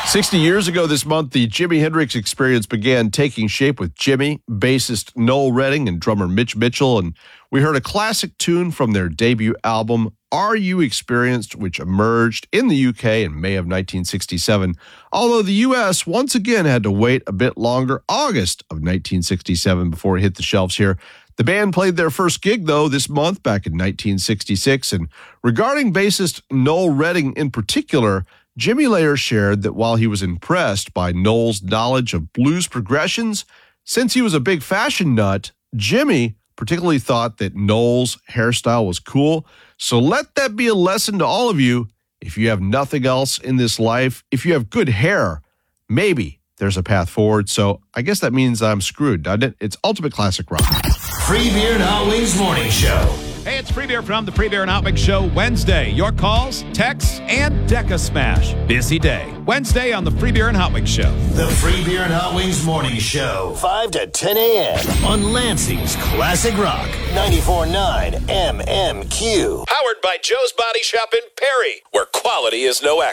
60 years ago this month, the Jimi Hendrix Experience began taking shape with Jimi, bassist Noel Redding, and drummer Mitch Mitchell. And we heard a classic tune from their debut album, Are You Experienced?, which emerged in the UK in May of 1967. Although the US once again had to wait a bit longer, August of 1967, before it hit the shelves here. The band played their first gig, though, this month back in 1966. And regarding bassist Noel Redding in particular, Jimi later shared that while he was impressed by Noel's knowledge of blues progressions, since he was a big fashion nut, Jimi particularly thought that Noel's hairstyle was cool. So let that be a lesson to all of you. If you have nothing else in this life, if you have good hair, maybe there's a path forward. So I guess that means I'm screwed, doesn't it? It's Ultimate Classic Rock. Free Beer and Hot Wings Morning Show. Hey, it's Free Beer from the Free Beer and Hot Wings Show Wednesday. Your calls, texts, and Deca Smash. Busy day. Wednesday on the Free Beer and Hot Wings Show. The Free Beer and Hot Wings Morning Show. 5 to 10 a.m. on Lansing's Classic Rock. 94.9 MMQ. Powered by Joe's Body Shop in Perry, where quality is no accident.